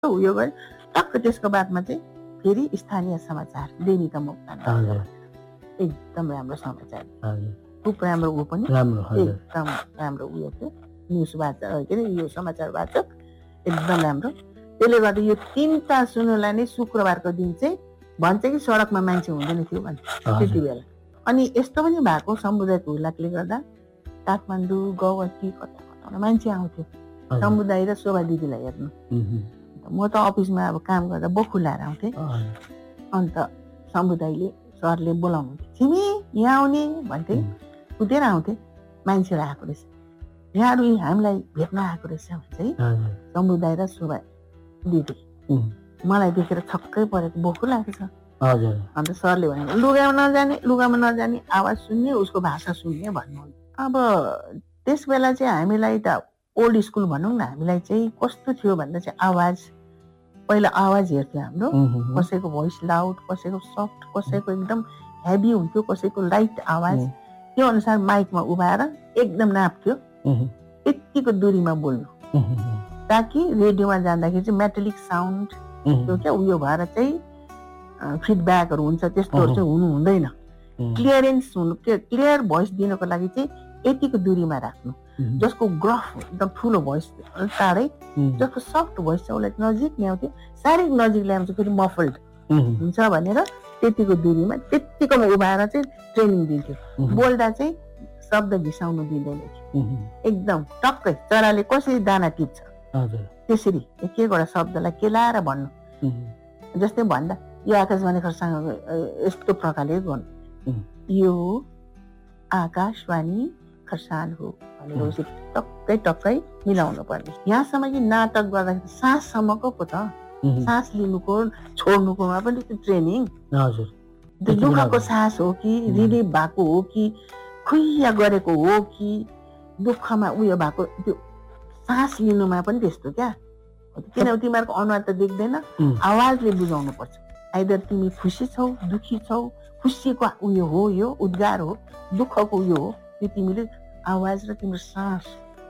उयो गरे। टक्क त्यसको बादमा चाहिँ फेरि स्थानीय समाचार दैनिक मोक्तान एकदम राम्रो समाचार, खुब राम्रो ऊ पनि एकदम राम्रो उयो थियो। न्युज वाचक के अरे यो समाचार वाचक एकदम राम्रो। त्यसले गर्दा यो 3टा सुन्नुलाई नै शुक्रबारको दिन चाहिँ भन्छ कि सडकमा मान्छे हुँदैन थियो भन्छ त्यति बेला। अनि यस्तो पनि भएको समुदायको हुलाकले गर्दा काठमाडौँ गौहटी कता मान्छे आउँथ्यो समुदाय र शोभा दिदीलाई हेर्नु। म त अफिसमा अब काम गर्दा बखुलाएर आउँथेँ। अन्त समुदायले सरले बोलाउनु छिमी यहाँ आउने भन्थे, कुदेर आउँथे, मान्छेहरू आएको रहेछ, यहाँहरू हामीलाई भेट्न आएको रहेछ भन्छ है समुदाय र शोभा दिदी। मलाई देखेर छक्कै परेको बोखु लागेको छ। अन्त सरले भन्नु लुगामा नजाने आवाज सुन्ने उसको भाषा सुन्ने भन्नु। अब त्यस बेला चाहिँ हामीलाई त ओल्ड स्कुल भनौँ न, हामीलाई चाहिँ कस्तो थियो भन्दा चाहिँ आवाज, पहिला आवाज हेर्थ्यो हाम्रो, कसैको भोइस लाउड, कसैको सफ्ट, कसैको एकदम हेभी हुन्थ्यो, कसैको लाइट आवाज, त्यो अनुसार माइकमा उभाएर एकदम नाप्थ्यो यतिको दूरीमा बोल्नु, ताकि रेडियोमा जाँदाखेरि चाहिँ मेटालिक साउन्ड त्यो क्या उयो भएर चाहिँ फिडब्याकहरू हुन्छ त्यस्तोहरू चाहिँ हुनु हुँदैन। क्लियरेन्स हुनु, क्लियर भोइस दिनको लागि चाहिँ यतिको दूरीमा राख्नु। जसको ग्रफ एकदम ठुलो भोइस टाढै, जसको सफ्ट भोइस छ उसलाई नजिक ल्याउँथ्यो, साह्रै नजिक ल्याउँछ फेरि मफल्ड हुन्छ भनेर त्यतिको दूरीमा त्यतिकोमा उभाएर चाहिँ ट्रेनिङ दिन्थ्यो। बोल्दा चाहिँ शब्द घिसाउनु दिँदैन थियो, एकदम टक्कै चराले कसरी दाना टिप्छ त्यसरी एक एकवटा शब्दलाई केलाएर भन्नु। जस्तै भन्दा यो आकाशवाणी खरसाङ यस्तो प्रकारले गर्नु, यो आकाशवाणी खरसाङ हो भनेर उसले टक्कै टक्कै मिलाउनु पर्ने। यहाँसम्म कि नाटक गर्दाखेरि साससम्मको पो त, सास लिनुको छोड्नुकोमा पनि त्यो ट्रेनिङ। त्यो दुःखको सास हो कि रिलिफ भएको हो कि खुइया गरेको हो कि दुःखमा उयो भएको, त्यो सास लिनुमा पनि त्यस्तो क्या। किनभने तिमीहरूको अनुहार त देख्दैन, आवाजले बुझाउनु पर्छ। आइदर तिमी खुसी छौ, दुखी छौ, खुसीको उयो हो यो उद्गार हो, दुःखको उयो हो, त्यो तिमीले आवाज र तिम्रो सास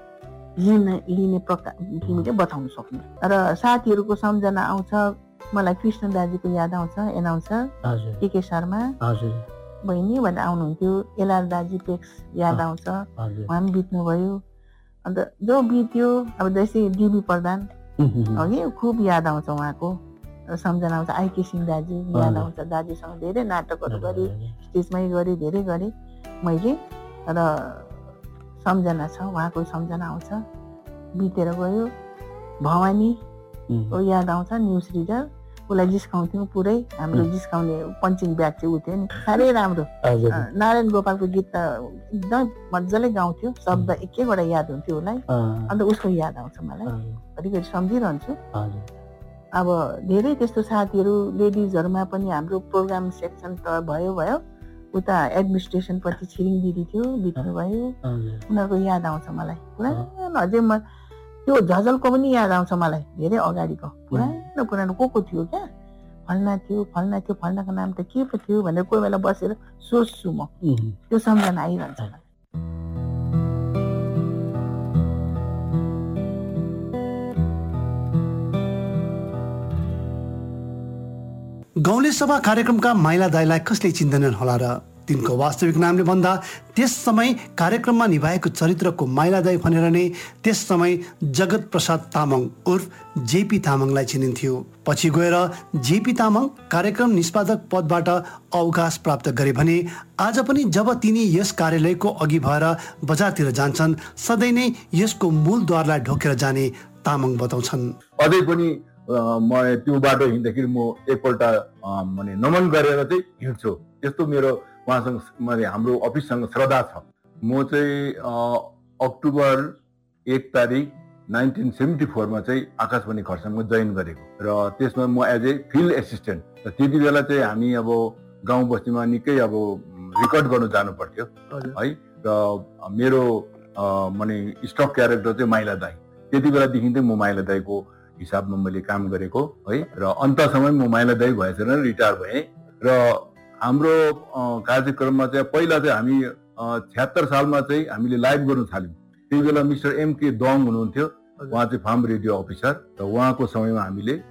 लिने प्रकार तिमीले बताउन सक्नु। र साथीहरूको सम्झना आउँछ, मलाई कृष्ण दाजुको याद आउँछ, एनाउन्सर के शर्मा बहिनी भनेर आउनुहुन्थ्यो, एलआर दाजु पेक्स याद आउँछ, उहाँ पनि बित्नुभयो। अन्त जो बित्यो अब जस्तै डिबी प्रधान अघि खुब याद आउँछ, उहाँको सम्झना आउँछ। आइके सिंह दाजु याद आउँछ, दाजुसँग धेरै नाटकहरू गरेँ, स्टेजमै गरेँ, धेरै गरेँ मैले, र सम्झना छ, उहाँको सम्झना आउँछ। बितेर गयो भवानी याद आउँछ, न्युज रिडर, उसलाई जिस्काउँथ्यौँ पुरै, हाम्रो जिस्काउने पञ्चिङ ब्याग चाहिँ ऊ थियो नि, साह्रै राम्रो। नारायण गोपालको गीत त एकदम मजाले गाउँथ्यो, शब्द एक एकवटा याद हुन्थ्यो उसलाई। अन्त उसको याद आउँछ मलाई, घरिघरि सम्झिरहन्छु। अब धेरै त्यस्तो साथीहरू लेडिजहरूमा पनि हाम्रो प्रोग्राम सेक्सन त भयो, उता एडमिनिस्ट्रेसनपट्टि छिरिङ दिदी थियो, बित्नुभयो, उनीहरूको याद आउँछ मलाई पुरानो। अझै म त्यो झझलको पनि याद आउँछ मलाई, धेरै अगाडिको पुरानो को थियो क्या, फल्ना थियो, फल्नाको नाम त के पो थियो भनेर कोही बेला बसेर सोच्छु म, त्यो सम्झना आइरहन्छ मलाई। गाउँले सभा कार्यक्रमका माइला दाइलाई कसले चिन्दैनन् होला र। तिनको वास्तविक नामले भन्दा त्यस समय कार्यक्रममा निभाएको चरित्रको माइला दाइ भनेर नै त्यस समय जगत प्रसाद तामाङ उर्फ जेपी तामाङलाई चिनिन्थ्यो। पछि गएर जेपी तामाङ कार्यक्रम निष्पादक पदबाट अवकाश प्राप्त गरे भने आज पनि जब तिनी यस कार्यालयको अघि भएर बजारतिर जान्छन् सधैँ नै यसको मूलद्वारलाई ढोकेर जाने तामाङ बताउँछन्। अझै पनि म त्यो बाटो हिँड्दाखेरि म एकपल्ट माने नमन गरेर चाहिँ हिँड्छु। त्यस्तो मेरो उहाँसँग माने हाम्रो अफिससँग श्रद्धा छ। म चाहिँ अक्टोबर 1 तारिक 1974 मा चाहिँ आकाशवाणी खरसाङमा जोइन गरेको र त्यसमा म एज ए फिल्ड एसिस्टेन्ट। र त्यति बेला चाहिँ हामी अब गाउँ बस्तीमा निकै अब रेकर्ड गर्नु जानु पर्थ्यो है। र मेरो माने स्टक क्यारेक्टर चाहिँ माइला दाई। त्यति बेलादेखि चाहिँ म माइला दाईको हिसाबमा मैले काम गरेको है। र अन्तसम्म म माइला दाई भएछ रिटायर भएँ। र हाम्रो कार्यक्रममा चाहिँ पहिला चाहिँ हामी 76 सालमा चाहिँ हामीले लाइभ गर्नु थाल्यौँ। त्यही बेला मिस्टर एम के दोङ हुनुहुन्थ्यो उहाँ चाहिँ फार्म रेडियो अफिसर र उहाँको समयमा हामीले